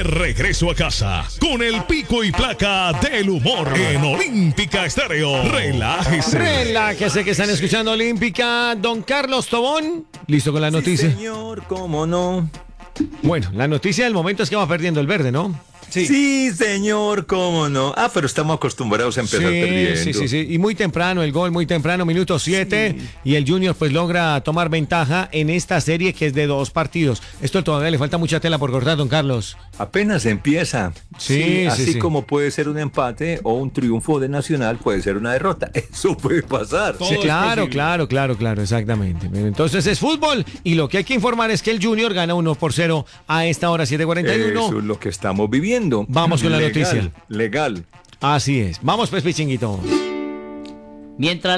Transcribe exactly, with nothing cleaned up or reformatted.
regreso a casa con el pico y placa del humor en Olímpica Estéreo. Relájese. Relájese que están escuchando Olímpica. Don Carlos Tobón, listo con la noticia. Sí, señor, cómo no. Bueno, la noticia del momento es que va perdiendo el verde, ¿no? Sí. sí, señor, cómo no. Ah, pero estamos acostumbrados a empezar sí, perdiendo. Sí, sí, sí. Y muy temprano, el gol muy temprano, minuto siete. Sí. Y el Junior pues logra tomar ventaja en esta serie que es de dos partidos. Esto todavía le falta mucha tela por cortar, don Carlos. Apenas empieza. Sí, sí Así sí, sí. como puede ser un empate o un triunfo de Nacional, puede ser una derrota. Eso puede pasar. Sí, claro, claro, claro, claro, exactamente. Entonces es fútbol y lo que hay que informar es que el Junior gana uno por cero a esta hora, siete cuarenta y uno. Eso es lo que estamos viviendo. Vamos con la legal, noticia. Legal. Así es. Vamos pues, Pichinguito. Mientras